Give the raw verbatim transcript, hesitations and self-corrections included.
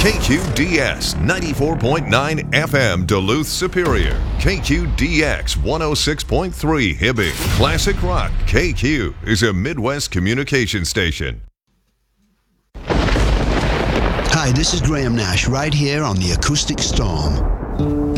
K Q D S ninety-four point nine F M Duluth Superior. K Q D X one oh six point three Hibbing. Classic Rock K Q is a Midwest communication station. Hi, this is Graham Nash right here on the Acoustic Storm.